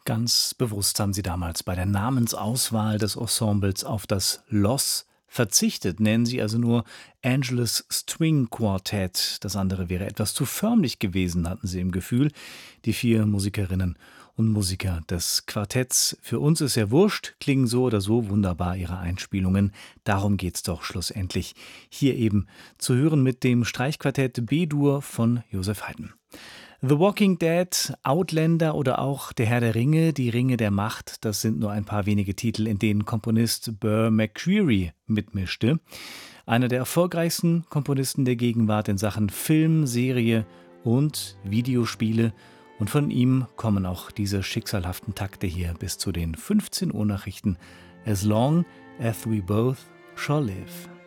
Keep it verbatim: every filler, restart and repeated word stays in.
Ganz bewusst haben sie damals bei der Namensauswahl des Ensembles auf das Los verzichtet, nennen sie also nur Angeles String Quartet. Das andere wäre etwas zu förmlich gewesen, hatten sie im Gefühl, die vier Musikerinnen und Musiker des Quartetts. Für uns ist ja wurscht, klingen so oder so wunderbar ihre Einspielungen. Darum geht's doch schlussendlich. Hier eben zu hören mit dem Streichquartett B-Dur von Joseph Haydn. The Walking Dead, Outlander oder auch Der Herr der Ringe, Die Ringe der Macht, das sind nur ein paar wenige Titel, in denen Komponist Burr McCreary mitmischte. Einer der erfolgreichsten Komponisten der Gegenwart in Sachen Film, Serie und Videospiele. Und von ihm kommen auch diese schicksalhaften Takte hier bis zu den fünfzehn Uhr Nachrichten. As long as we both shall live.